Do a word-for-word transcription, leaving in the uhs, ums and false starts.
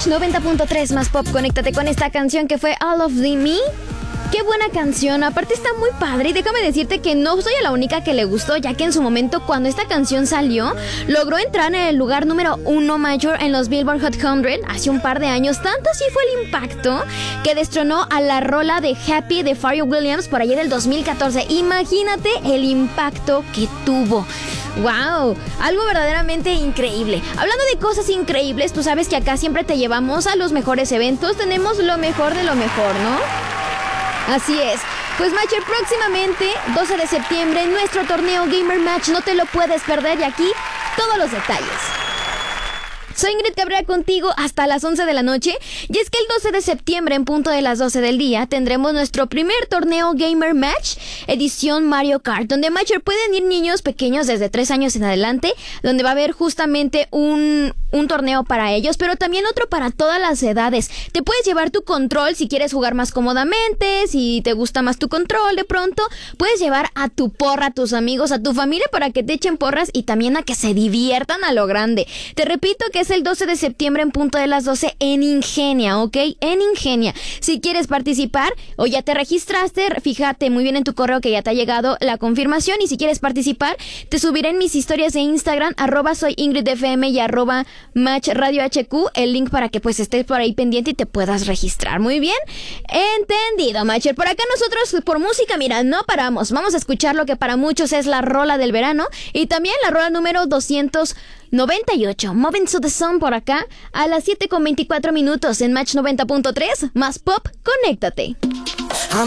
Match noventa punto tres más pop, conéctate con esta canción que fue All of the Me. Qué buena canción, aparte está muy padre y déjame decirte que no soy la única que le gustó, ya que en su momento cuando esta canción salió, logró entrar en el lugar número uno mayor en los Billboard Hot cien hace un par de años. Tanto así fue el impacto que destronó a la rola de Happy de Pharrell Williams por allá del dos mil catorce. Imagínate el impacto que tuvo. ¡Wow! Algo verdaderamente increíble. Hablando de cosas increíbles, tú sabes que acá siempre te llevamos a los mejores eventos, tenemos lo mejor de lo mejor, ¿no? Así es. Pues Matcher, próximamente, doce de septiembre, nuestro torneo Gamer Match, no te lo puedes perder, y aquí todos los detalles. Soy Ingrid Cabrera contigo hasta las once de la noche, y es que el doce de septiembre en punto de las doce del día tendremos nuestro primer torneo Gamer Match edición Mario Kart, donde Matcher pueden ir niños pequeños desde tres años en adelante, donde va a haber justamente un, un torneo para ellos, pero también otro para todas las edades. Te puedes llevar tu control si quieres jugar más cómodamente, si te gusta más tu control de pronto, puedes llevar a tu porra, a tus amigos, a tu familia para que te echen porras y también a que se diviertan a lo grande. Te repito que es el doce de septiembre en punto de las doce en Ingenia, ¿ok? En Ingenia. Si quieres participar o ya te registraste, fíjate muy bien en tu correo que ya te ha llegado la confirmación, y si quieres participar, te subiré en mis historias de Instagram, arroba soy Ingrid F M y arroba Match Radio H Q, el link para que pues estés por ahí pendiente y te puedas registrar. Muy bien, entendido, Matcher. Por acá nosotros por música, mira, no paramos. Vamos a escuchar lo que para muchos es la rola del verano y también la rola número doscientos noventa y ocho, Moving to the Sun, por acá a las siete con veinticuatro minutos en Match noventa punto tres más pop, conéctate.